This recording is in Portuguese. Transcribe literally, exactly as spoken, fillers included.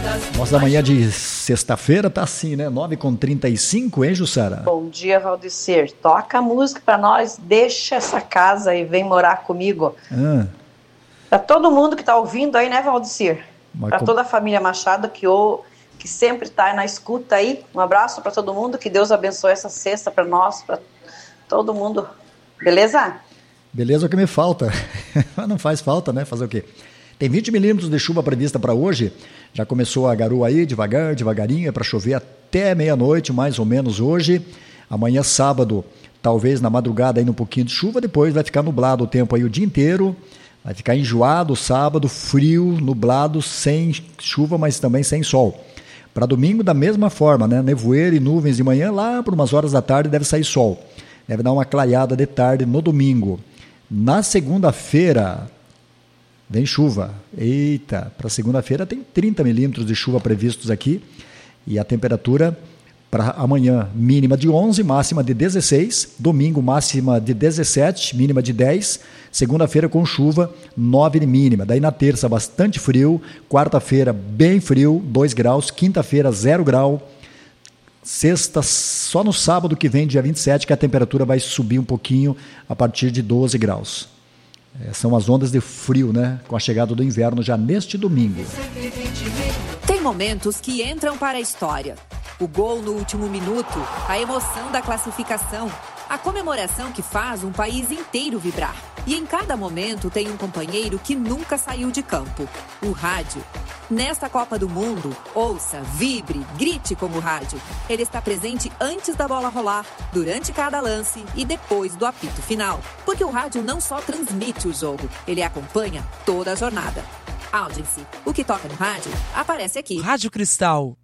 Nossa, manhã de sexta-feira tá assim, né? nove e trinta e cinco, hein, Jussara? Bom dia, Valdecir. Toca a música pra nós, deixa essa casa e vem morar comigo. Ah. Pra todo mundo que tá ouvindo aí, né, Valdecir? Pra com... toda a família Machado que, ou, que sempre tá na escuta aí. Um abraço pra todo mundo, que Deus abençoe essa sexta pra nós, pra todo mundo. Beleza? Beleza, é o que me falta. Não faz falta, né? Fazer o quê? Tem vinte milímetros de chuva prevista para hoje. Já começou a garoa aí, devagar, devagarinho, é para chover até meia-noite, mais ou menos hoje. Amanhã, sábado, talvez na madrugada ainda um pouquinho de chuva, depois vai ficar nublado o tempo aí o dia inteiro. Vai ficar enjoado sábado, frio, nublado, sem chuva, mas também sem sol. Para domingo, da mesma forma, né? Nevoeiro e nuvens de manhã, lá por umas horas da tarde deve sair sol. Deve dar uma clareada de tarde no domingo. Na segunda-feira... vem chuva. Eita, para segunda-feira tem trinta milímetros de chuva previstos aqui. E a temperatura para amanhã mínima de onze, máxima de dezesseis. Domingo máxima de dezessete, mínima de dez. Segunda-feira com chuva, nove de mínima. Daí na terça bastante frio. Quarta-feira bem frio, dois graus. Quinta-feira zero grau. Sexta, só no sábado que vem, dia vinte e sete, que a temperatura vai subir um pouquinho a partir de doze graus. É, são as ondas de frio, né? Com a chegada do inverno já neste domingo. Tem momentos que entram para a história. O gol no último minuto, a emoção da classificação, a comemoração que faz um país inteiro vibrar. E em cada momento tem um companheiro que nunca saiu de campo, o rádio. Nesta Copa do Mundo, ouça, vibre, grite como rádio. Ele está presente antes da bola rolar, durante cada lance e depois do apito final. Porque o rádio não só transmite o jogo, ele acompanha toda a jornada. Audience, o que toca no rádio, aparece aqui. Rádio Cristal